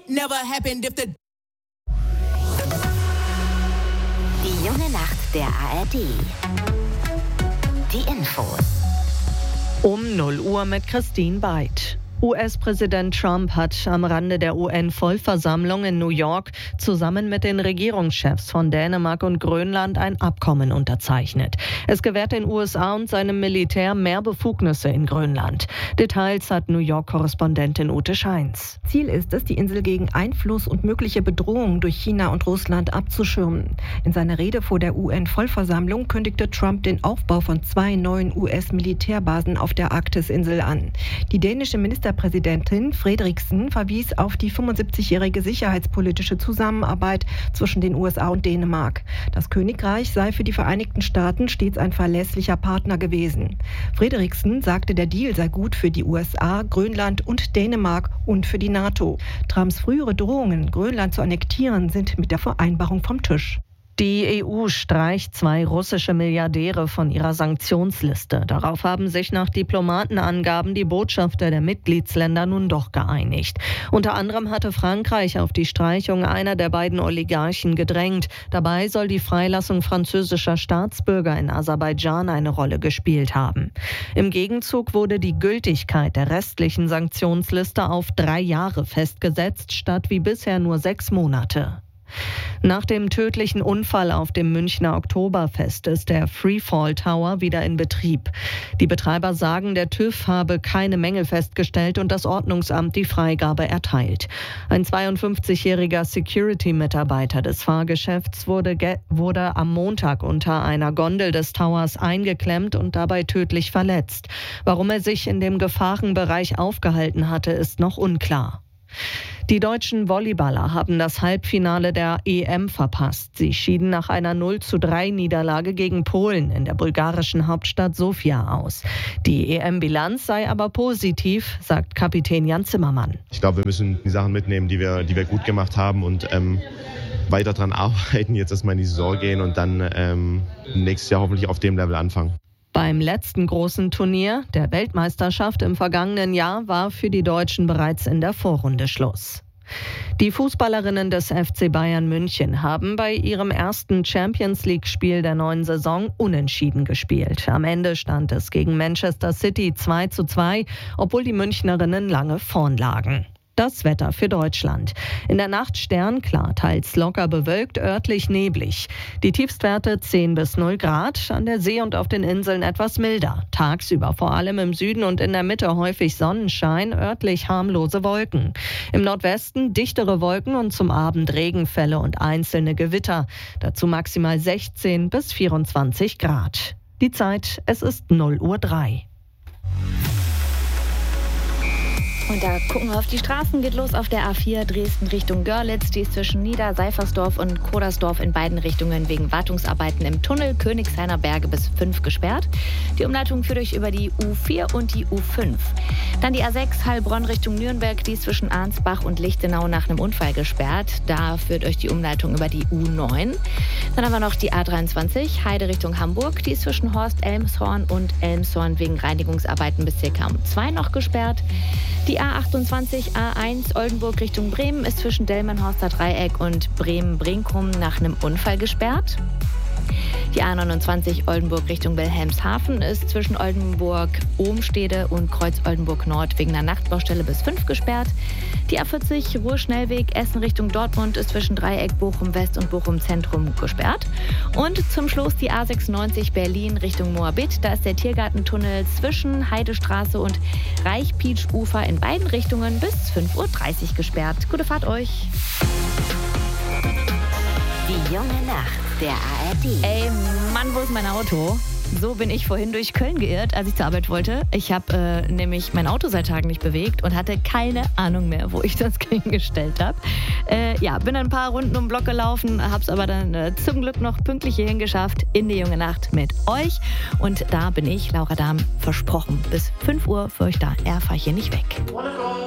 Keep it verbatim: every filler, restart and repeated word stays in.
never happened if the... Die junge Nacht der A R D. Die Infos. Um null Uhr mit Christine Beid. U S-Präsident Trump hat am Rande der U N-Vollversammlung in New York zusammen mit den Regierungschefs von Dänemark und Grönland ein Abkommen unterzeichnet. Es gewährt den U S A und seinem Militär mehr Befugnisse in Grönland. Details hat New York-Korrespondentin Ute Scheins. Ziel ist es, die Insel gegen Einfluss und mögliche Bedrohungen durch China und Russland abzuschirmen. In seiner Rede vor der U N-Vollversammlung kündigte Trump den Aufbau von zwei neuen U S-Militärbasen auf der Arktisinsel an. Die dänische Ministerpräsidentin Frederiksen verwies auf die fünfundsiebzigjährige sicherheitspolitische Zusammenarbeit zwischen den U S A und Dänemark. Das Königreich sei für die Vereinigten Staaten stets ein verlässlicher Partner gewesen. Frederiksen sagte, der Deal sei gut für die U S A, Grönland und Dänemark und für die NATO. Trumps frühere Drohungen, Grönland zu annektieren, sind mit der Vereinbarung vom Tisch. Die E U streicht zwei russische Milliardäre von ihrer Sanktionsliste. Darauf haben sich nach Diplomatenangaben die Botschafter der Mitgliedsländer nun doch geeinigt. Unter anderem hatte Frankreich auf die Streichung einer der beiden Oligarchen gedrängt. Dabei soll die Freilassung französischer Staatsbürger in Aserbaidschan eine Rolle gespielt haben. Im Gegenzug wurde die Gültigkeit der restlichen Sanktionsliste auf drei Jahre festgesetzt, statt wie bisher nur sechs Monate. Nach dem tödlichen Unfall auf dem Münchner Oktoberfest ist der Freefall Tower wieder in Betrieb. Die Betreiber sagen, der TÜV habe keine Mängel festgestellt und das Ordnungsamt die Freigabe erteilt. Ein zweiundfünfzigjähriger Security-Mitarbeiter des Fahrgeschäfts wurde, ge- wurde am Montag unter einer Gondel des Towers eingeklemmt und dabei tödlich verletzt. Warum er sich in dem Gefahrenbereich aufgehalten hatte, ist noch unklar. Die deutschen Volleyballer haben das Halbfinale der E M verpasst. Sie schieden nach einer null zu drei Niederlage gegen Polen in der bulgarischen Hauptstadt Sofia aus. Die E M-Bilanz sei aber positiv, sagt Kapitän Jan Zimmermann. Ich glaube, wir müssen die Sachen mitnehmen, die wir, die wir gut gemacht haben und ähm, weiter daran arbeiten, jetzt erstmal in die Saison gehen und dann ähm, nächstes Jahr hoffentlich auf dem Level anfangen. Beim letzten großen Turnier, der Weltmeisterschaft im vergangenen Jahr, war für die Deutschen bereits in der Vorrunde Schluss. Die Fußballerinnen des F C Bayern München haben bei ihrem ersten Champions-League-Spiel der neuen Saison unentschieden gespielt. Am Ende stand es gegen Manchester City zwei zu zwei, obwohl die Münchnerinnen lange vorn lagen. Das Wetter für Deutschland. In der Nacht sternklar, teils locker bewölkt, örtlich neblig. Die Tiefstwerte zehn bis null Grad, an der See und auf den Inseln etwas milder. Tagsüber vor allem im Süden und in der Mitte häufig Sonnenschein, örtlich harmlose Wolken. Im Nordwesten dichtere Wolken und zum Abend Regenfälle und einzelne Gewitter. Dazu maximal sechzehn bis vierundzwanzig Grad. Die Zeit, es ist null Uhr drei. Und da gucken wir auf die Straßen, geht los auf der A vier Dresden Richtung Görlitz. Die ist zwischen Nieder-Seifersdorf und Kodersdorf in beiden Richtungen wegen Wartungsarbeiten im Tunnel Königshainer Berge bis fünf gesperrt. Die Umleitung führt euch über die U vier und die U fünf. Dann die A sechs Heilbronn Richtung Nürnberg, die ist zwischen Arnsbach und Lichtenau nach einem Unfall gesperrt. Da führt euch die Umleitung über die U neun. Dann haben wir noch die A dreiundzwanzig Heide Richtung Hamburg, die ist zwischen Horst-Elmshorn und Elmshorn wegen Reinigungsarbeiten bis circa um zwei noch gesperrt. Die A achtundzwanzig A eins Oldenburg Richtung Bremen ist zwischen Delmenhorster Dreieck und Bremen-Brinkum nach einem Unfall gesperrt. Die A neunundzwanzig Oldenburg Richtung Wilhelmshaven ist zwischen Oldenburg-Ohmstede und Kreuz-Oldenburg-Nord wegen einer Nachtbaustelle bis fünf gesperrt. Die A vierzig Ruhr-Schnellweg Essen Richtung Dortmund ist zwischen Dreieck Bochum-West und Bochum-Zentrum gesperrt. Und zum Schluss die A sechsundneunzig Berlin Richtung Moabit. Da ist der Tiergartentunnel zwischen Heidestraße und Reich-Pietsch-Ufer in beiden Richtungen bis fünf Uhr dreißig gesperrt. Gute Fahrt euch! Die junge Nacht der A R D. Ey, Mann, wo ist mein Auto? So bin ich vorhin durch Köln geirrt, als ich zur Arbeit wollte. Ich habe äh, nämlich mein Auto seit Tagen nicht bewegt und hatte keine Ahnung mehr, wo ich das hingestellt habe. Äh, ja, bin ein paar Runden um den Block gelaufen, habe es aber dann äh, zum Glück noch pünktlich hierhin geschafft in die junge Nacht mit euch. Und da bin ich, Laura Dahm, versprochen. Bis fünf Uhr für euch da. Er fahre hier nicht weg.